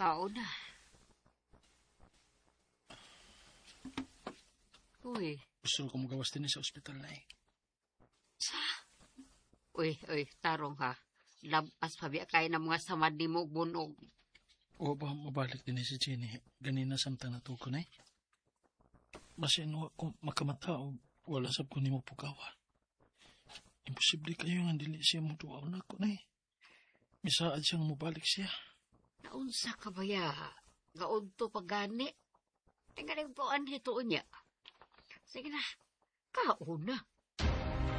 Kauna. Uy. Gusto ko magawas din sa ospital na eh. Uy, tarong ha. Labas pa biya kayo ng mga samad ni mo, bunog. O ba mabalik din si Jenny? Ganina samtang natuko na eh. Basin kung makamata o wala sab ko ni mo pugawa. Imposible kayo nga dili siya mo tuwa na ko na eh. Misaad siyang mabalik siya. Naunsa ka ba ya? Gaunto pagani. Ang galing po ang hito niya. Sige na, kauna.